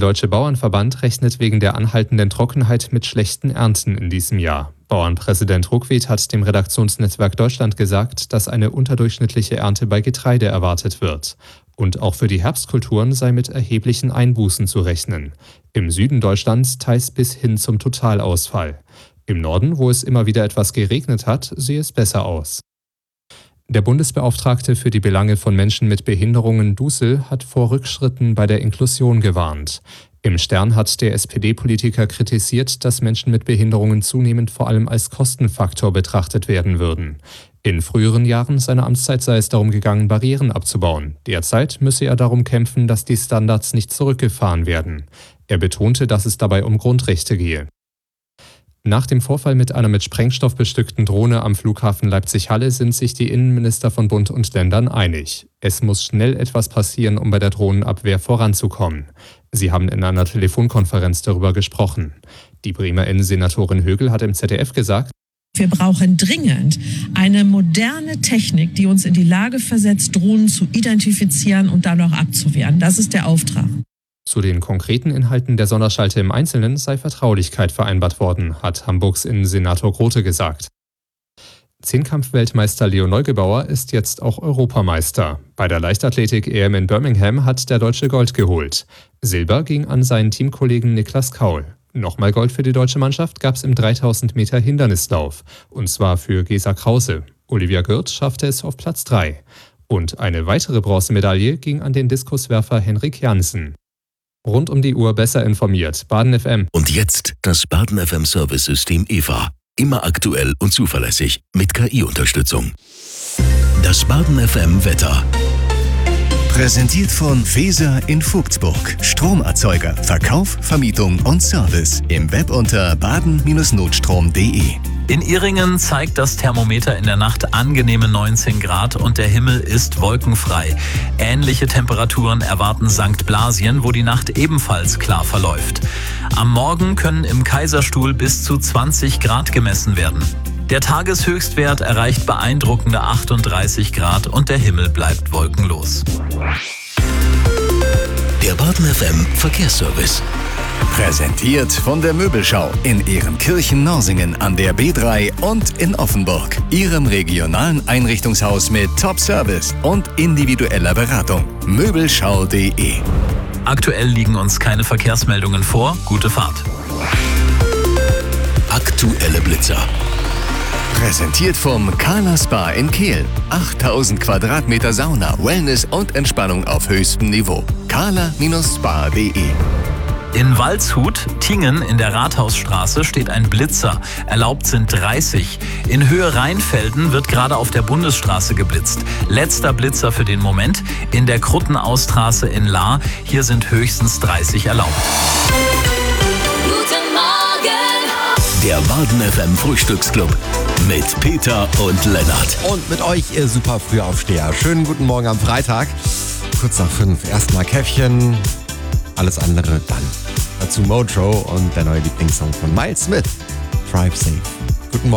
Deutsche Bauernverband rechnet wegen der anhaltenden Trockenheit mit schlechten Ernten in diesem Jahr. Bauernpräsident Ruckwied hat dem Redaktionsnetzwerk Deutschland gesagt, dass eine unterdurchschnittliche Ernte bei Getreide erwartet wird. Und auch für die Herbstkulturen sei mit erheblichen Einbußen zu rechnen. Im Süden Deutschlands teils bis hin zum Totalausfall. Im Norden, wo es immer wieder etwas geregnet hat, sehe es besser aus. Der Bundesbeauftragte für die Belange von Menschen mit Behinderungen Dussel hat vor Rückschritten bei der Inklusion gewarnt. Im Stern hat der SPD-Politiker kritisiert, dass Menschen mit Behinderungen zunehmend vor allem als Kostenfaktor betrachtet werden würden. In früheren Jahren seiner Amtszeit sei es darum gegangen, Barrieren abzubauen. Derzeit müsse er darum kämpfen, dass die Standards nicht zurückgefahren werden. Er betonte, dass es dabei um Grundrechte gehe. Nach dem Vorfall mit einer mit Sprengstoff bestückten Drohne am Flughafen Leipzig-Halle sind sich die Innenminister von Bund und Ländern einig. Es muss schnell etwas passieren, um bei der Drohnenabwehr voranzukommen. Sie haben in einer Telefonkonferenz darüber gesprochen. Die Bremer Innensenatorin Högel hat im ZDF gesagt: Wir brauchen dringend eine moderne Technik, die uns in die Lage versetzt, Drohnen zu identifizieren und dann auch abzuwehren. Das ist der Auftrag. Zu den konkreten Inhalten der Sonderschalte im Einzelnen sei Vertraulichkeit vereinbart worden, hat Hamburgs Innensenator Grote gesagt. Zehnkampf-Weltmeister Leo Neugebauer ist jetzt auch Europameister. Bei der Leichtathletik-EM in Birmingham hat der Deutsche Gold geholt. Silber ging an seinen Teamkollegen Niklas Kaul. Nochmal Gold für die deutsche Mannschaft gab es im 3000 Meter Hindernislauf. Und zwar für Gesa Krause. Olivia Gürt schaffte es auf Platz 3. Und eine weitere Bronzemedaille ging an den Diskuswerfer Henrik Jansen. Rund um die Uhr besser informiert. Baden FM. Und jetzt das Baden FM Service-System EVA. Immer aktuell und zuverlässig mit KI-Unterstützung. Das Baden FM Wetter. Präsentiert von Weser in Vogtsburg. Stromerzeuger, Verkauf, Vermietung und Service. Im Web unter baden-notstrom.de. In Ihringen zeigt das Thermometer in der Nacht angenehme 19 Grad und der Himmel ist wolkenfrei. Ähnliche Temperaturen erwarten St. Blasien, wo die Nacht ebenfalls klar verläuft. Am Morgen können im Kaiserstuhl bis zu 20 Grad gemessen werden. Der Tageshöchstwert erreicht beeindruckende 38 Grad und der Himmel bleibt wolkenlos. Der Baden FM Verkehrsservice. Präsentiert von der Möbelschau in Ehrenkirchen-Norsingen an der B3 und in Offenburg. Ihrem regionalen Einrichtungshaus mit Top-Service und individueller Beratung. Möbelschau.de. Aktuell liegen uns keine Verkehrsmeldungen vor. Gute Fahrt. Aktuelle Blitzer. Präsentiert vom Kala Spa in Kehl. 8000 Quadratmeter Sauna, Wellness und Entspannung auf höchstem Niveau. kala-spa.de. In Waldshut, Tingen in der Rathausstraße steht ein Blitzer. Erlaubt sind 30. In Höhe Rheinfelden wird gerade auf der Bundesstraße geblitzt. Letzter Blitzer für den Moment in der Kruttenaustraße in Lahr. Hier sind höchstens 30 erlaubt. Guten Morgen! Der Baden FM Frühstücksclub mit Peter und Lennart. Und mit euch, ihr super Frühaufsteher. Schönen guten Morgen am Freitag. Kurz nach 5. Erstmal Käffchen, alles andere dann. Dazu Mojo und der neue Lieblingssong von Miles Smith, Drive Safe.